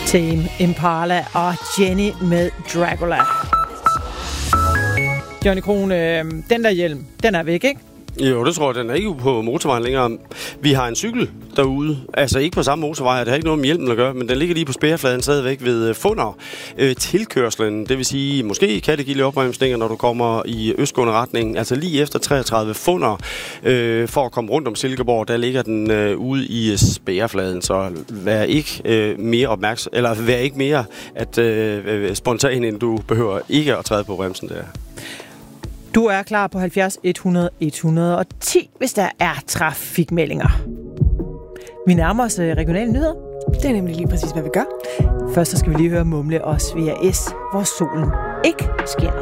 Tame Impala og Jenny med Dracula. Johnny Krohn, den der hjelm, den er væk, ikke? Jo, det tror jeg. Den er ikke på motorvejen længere. Vi har en cykel derude. Altså ikke på samme motorvej. Det har ikke noget med hjelmen at gøre, men den ligger lige på spærrefladen stadigvæk ved Funder. Tilkørslen, det vil sige måske Kattegilde opbremsninger, når du kommer i østgående retning. Altså lige efter 33 Funder. For at komme rundt om Silkeborg, der ligger den ude i spærrefladen. Så vær ikke mere opmærksom, eller vær ikke mere spontan, end du behøver ikke at træde på bremsen der. Du er klar på 70 100 110, hvis der er trafikmeldinger. Vi nærmer os regionale nyheder. Det er nemlig lige præcis, hvad vi gør. Først så skal vi lige høre Mumle og Svea S, hvor solen ikke skinner.